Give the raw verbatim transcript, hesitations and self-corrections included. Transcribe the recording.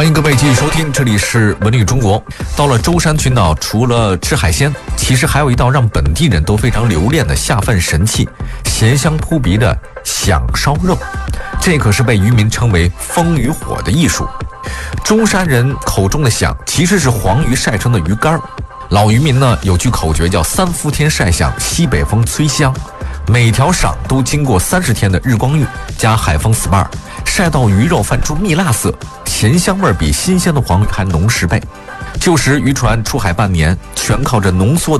欢迎各位继续收听，这里是文旅中国。到了舟山群岛，除了吃海鲜，其实还有一道让本地人都非常留恋的下饭神器——咸香扑鼻的响烧肉。这可是被渔民称为风与火的艺术。舟山人口中的响，其实是黄鱼晒成的鱼干。老渔民呢有句口诀叫三伏天晒响，西北风吹香。每条赏都经过三十天的日光浴加海风 S P A， 晒到鱼肉泛出蜜蜡色，咸香味比新鲜的黄鱼还浓十倍。旧时渔船出海半年，全靠着浓缩的